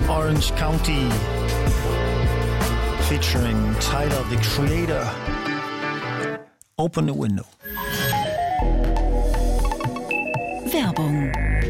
Orange County featuring Tyler, the Creator. Open the window. Werbung.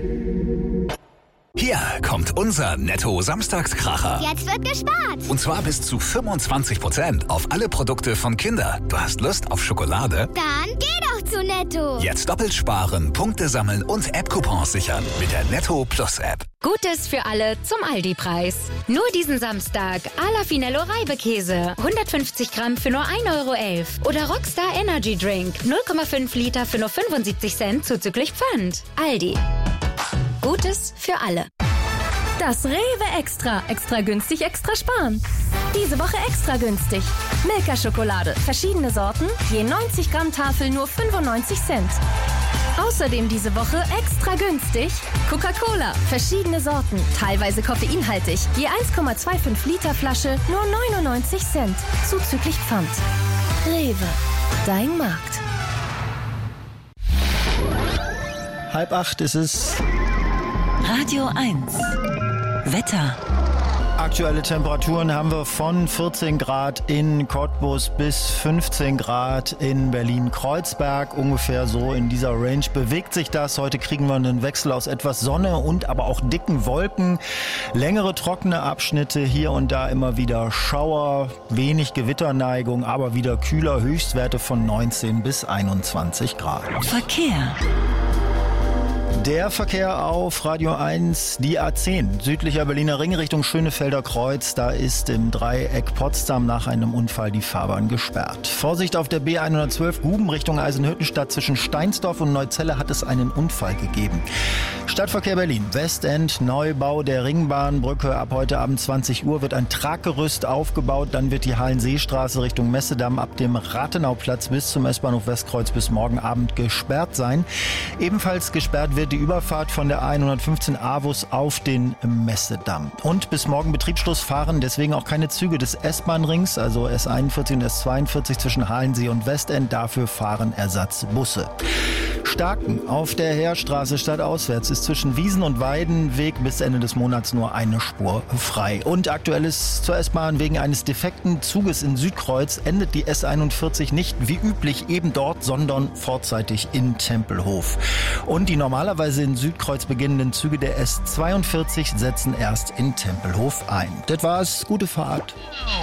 Hier kommt unser Netto-Samstagskracher. Jetzt wird gespart. Und zwar bis zu 25% auf alle Produkte von Kinder. Du hast Lust auf Schokolade? Dann geh doch zu Netto. Jetzt doppelt sparen, Punkte sammeln und App-Coupons sichern mit der Netto Plus App. Gutes für alle zum Aldi-Preis. Nur diesen Samstag Ala Finello Reibekäse. 150 Gramm für nur 1,11 Euro. Oder Rockstar Energy Drink. 0,5 Liter für nur 75 Cent zuzüglich Pfand. Aldi. Gutes für alle. Das Rewe Extra. Extra günstig, extra sparen. Diese Woche extra günstig. Milka-Schokolade. Verschiedene Sorten. Je 90 Gramm Tafel nur 95 Cent. Außerdem diese Woche extra günstig. Coca-Cola. Verschiedene Sorten. Teilweise koffeinhaltig. Je 1,25 Liter Flasche nur 99 Cent. Zuzüglich Pfand. Rewe. Dein Markt. 7:30 ist es. Radio 1. Wetter. Aktuelle Temperaturen haben wir von 14 Grad in Cottbus bis 15 Grad in Berlin-Kreuzberg. Ungefähr so in dieser Range bewegt sich das. Heute kriegen wir einen Wechsel aus etwas Sonne und aber auch dicken Wolken. Längere trockene Abschnitte, hier und da immer wieder Schauer, wenig Gewitterneigung, aber wieder kühler, Höchstwerte von 19 bis 21 Grad. Verkehr. Der Verkehr auf Radio 1, die A10, südlicher Berliner Ring Richtung Schönefelder Kreuz. Da ist im Dreieck Potsdam nach einem Unfall die Fahrbahn gesperrt. Vorsicht auf der B112 Guben Richtung Eisenhüttenstadt. Zwischen Steinsdorf und Neuzelle hat es einen Unfall gegeben. Stadtverkehr Berlin, Westend, Neubau der Ringbahnbrücke. Ab heute Abend 20 Uhr wird ein Traggerüst aufgebaut. Dann wird die Hallenseestraße Richtung Messedamm ab dem Rathenauplatz bis zum S-Bahnhof Westkreuz bis morgen Abend gesperrt sein. Ebenfalls gesperrt wird die Überfahrt von der A115 Avus auf den Messedamm. Und bis morgen Betriebsschluss fahren deswegen auch keine Züge des S-Bahn-Rings, also S41 und S42 zwischen Halensee und Westend. Dafür fahren Ersatzbusse. Starken auf der Heerstraße stadtauswärts ist zwischen Wiesen und Weidenweg bis Ende des Monats nur eine Spur frei. Und aktuell ist zur S-Bahn wegen eines defekten Zuges in Südkreuz endet die S41 nicht wie üblich eben dort, sondern vorzeitig in Tempelhof. Und die normalerweise in Südkreuz beginnenden Züge der S42 setzen erst in Tempelhof ein. Das war's. Gute Fahrt.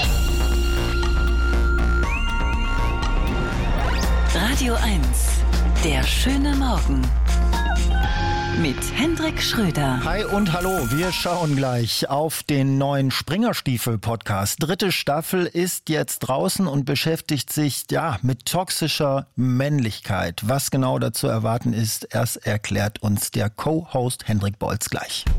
Radio 1. Der schöne Morgen. Mit Hendrik Schröder. Hi und hallo, wir schauen gleich auf den neuen Springerstiefel-Podcast. 3. Staffel ist jetzt draußen und beschäftigt sich mit toxischer Männlichkeit. Was genau dazu erwarten ist, erst erklärt uns der Co-Host Hendrik Bolz gleich.